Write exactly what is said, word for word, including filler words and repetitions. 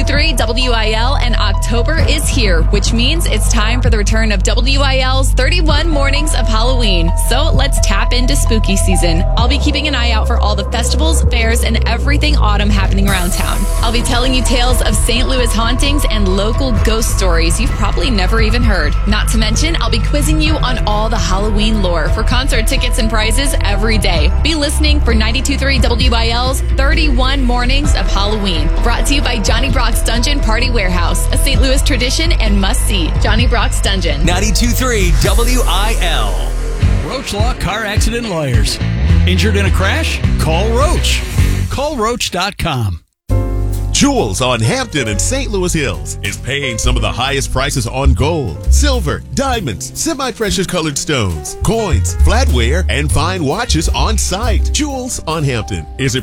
three W I L, and October is here, which means it's time for the return of W I L's thirty-one Mornings of Halloween. So let's tap into spooky season. I'll be keeping an eye out for all the festivals, fairs, and everything autumn happening around town. I'll be telling you tales of Saint Louis hauntings and local ghost stories you've probably never even heard. Not to mention, I'll be quizzing you on all the Halloween lore for concert tickets and prizes every day. Be listening for ninety-two point three W I L's thirty-one Mornings of Halloween. Brought to you by Johnny Brock's Dungeon Party Warehouse, a Saint Louis tradition and must-see. Johnny Brock's Dungeon. ninety-two point three W I L. Roach Law Car Accident Lawyers. Injured in a crash? Call Roach. Call Roach dot com. Jewels on Hampton and Saint Louis Hills is paying some of the highest prices on gold, silver, diamonds, semi-precious colored stones, coins, flatware, and fine watches on site. Jewels on Hampton is a